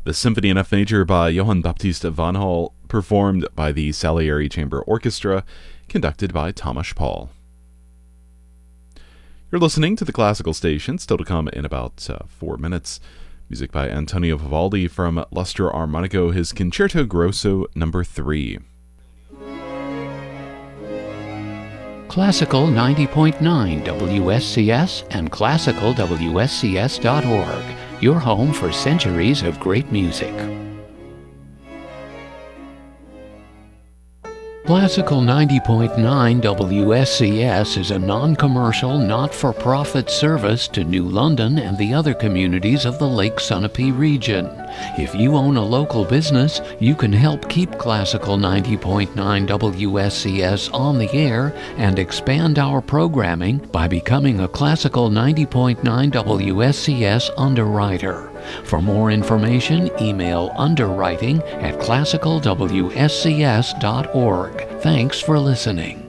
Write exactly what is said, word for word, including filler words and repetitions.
The Symphony in F major by Johann Baptist van Hall, performed by the Salieri Chamber Orchestra, conducted by Tomasz Paul. You're listening to the Classical Station, still to come in about uh, four minutes. Music by Antonio Vivaldi from Lustre Armonico, his Concerto Grosso number three. Classical ninety point nine W S C S and classical W S C S dot org, your home for centuries of great music. Classical ninety point nine W S C S is a non-commercial, not-for-profit service to New London and the other communities of the Lake Sunapee region. If you own a local business, you can help keep Classical ninety point nine W S C S on the air and expand our programming by becoming a Classical ninety point nine W S C S underwriter. For more information, email underwriting at classical W S C S dot org. Thanks for listening.